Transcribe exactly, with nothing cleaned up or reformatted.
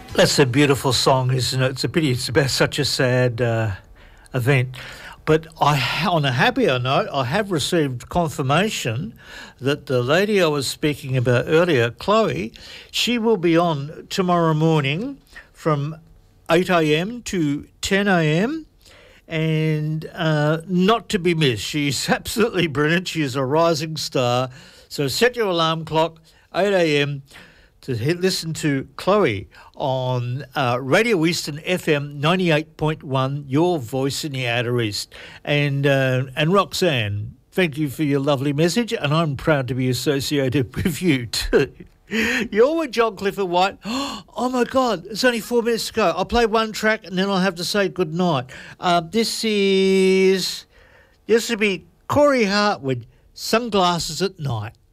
That's a beautiful song, isn't it? It's a pity it's about such a sad uh, event. But I, on a happier note, I have received confirmation that the lady I was speaking about earlier, Chloe, she will be on tomorrow morning from eight a.m. to ten a.m. and uh, not to be missed. She's absolutely brilliant. She is a rising star. So set your alarm clock, eight a.m. to hit, listen to Chloe on uh, Radio Eastern F M ninety-eight point one, your voice in the Outer East. And, uh, and Roxanne, thank you for your lovely message, and I'm proud to be associated with you too. You're with John Clifford White. Oh, my God, it's only four minutes to go. I'll play one track and then I'll have to say good night. Uh, this is, this will be Corey Hart with Sunglasses at Night.